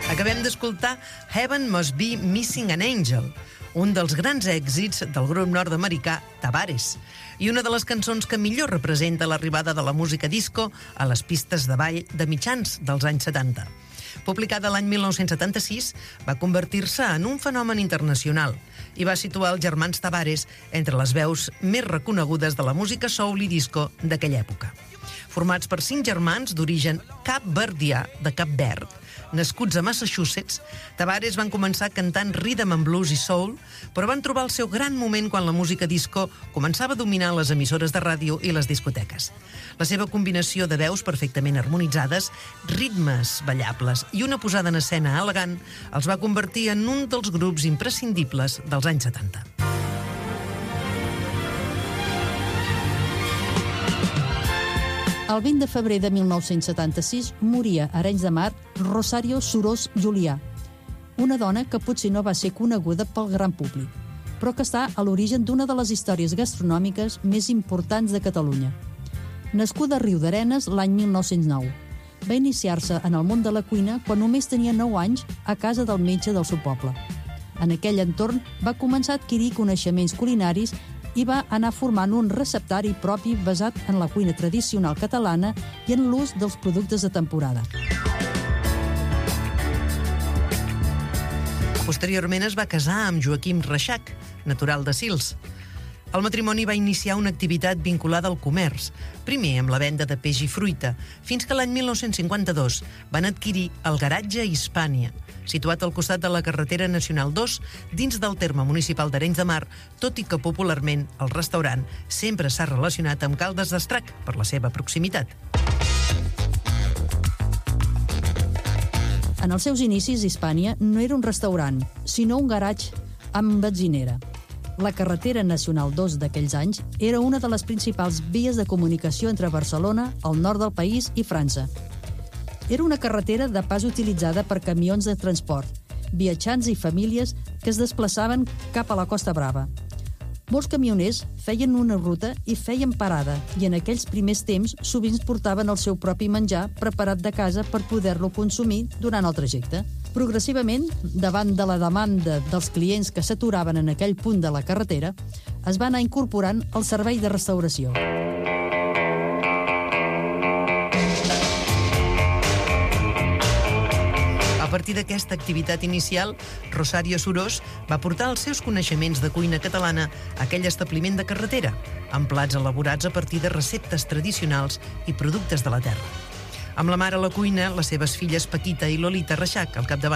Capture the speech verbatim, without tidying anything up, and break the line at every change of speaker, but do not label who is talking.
Acabem d'escoltar Heaven Must Be Missing an Angel, un dels grans èxits del grup nord-americà Tavares, i una de les cançons que millor representa l'arribada de la música disco a les pistes de ball de mitjans dels anys setanta. Publicada l'any mil nou-cents setanta-sis, va convertir-se en un fenomen internacional i va situar els germans Tavares entre les veus més reconegudes de la música soul i disco d'aquella època. Formats per cinc germans d'origen capverdià de Cap Verd, nascuts a Massachusetts, Tavares van començar cantant rhythm and blues i soul, però van trobar el seu gran moment quan la música disco començava a dominar les emissores de ràdio i les discoteques. La seva combinació de veus perfectament harmonitzades, ritmes ballables i una posada en escena elegant els va convertir en un dels grups imprescindibles dels anys setanta.
El vint de febrer de mil nou-cents setanta-sis moria a Arenys de Mar Rosario Surós Julià, una dona que potser no va ser coneguda pel gran públic, però que està a l'origen d'una de les històries gastronòmiques més importants de Catalunya. Nascuda a Riudarenes l'any mil nou-cents nou, va iniciar-se en el món de la cuina quan només tenia nou anys a casa del metge del seu poble. En aquell entorn va començar a adquirir coneixements culinaris i va anar formant un receptari propi basat en la cuina tradicional catalana i en l'ús dels productes de temporada.
Posteriorment es va casar amb Joaquim Reixac, natural de Sils. El matrimoni va iniciar una activitat vinculada al comerç, primer amb la venda de peix i fruita, fins que l'any mil nou-cents cinquanta-dos van adquirir el garatge Hispània, situat al costat de la carretera nacional dos, dins del terme municipal d'Arenys de Mar, tot i que popularment el restaurant sempre s'ha relacionat amb Caldes d'Estrac per la seva proximitat.
En els seus inicis, Hispània no era un restaurant, sinó un garatge amb benzinera. La carretera nacional dos d'aquells anys era una de les principals vies de comunicació entre Barcelona, el nord del país i França. Era una carretera de pas utilitzada per camions de transport, viatjants i famílies que es desplaçaven cap a la Costa Brava. Molts camioners feien una ruta i feien parada, i en aquells primers temps sovint portaven el seu propi menjar preparat de casa per poder-lo consumir durant el trajecte. Progressivament, davant de la demanda dels clients que s'aturaven en aquell punt de la carretera, es va anar incorporant el servei de restauració.
A partir d'aquesta activitat inicial, Rosario Surós va portar els seus coneixements de cuina catalana a aquell establiment de carretera, amb plats elaborats a partir de receptes tradicionals i productes de la terra. Amb la mare a la cuina, les seves filles Paquita i Lolita Reixac al capdavant,